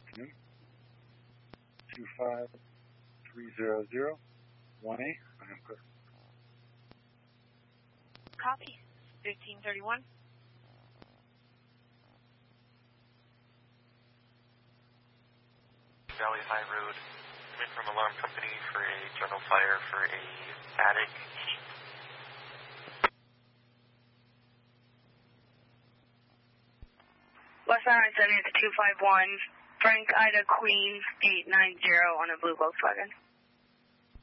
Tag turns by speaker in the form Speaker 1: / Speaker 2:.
Speaker 1: afternoon. 25300 1A. I am clear.
Speaker 2: Copy. 1531.
Speaker 3: Valley High Road. I'm in from Alarm Company for a general fire for a attic heat.
Speaker 4: West Island 70 to 251. Frank Ida Queen 890 on a blue Volkswagen.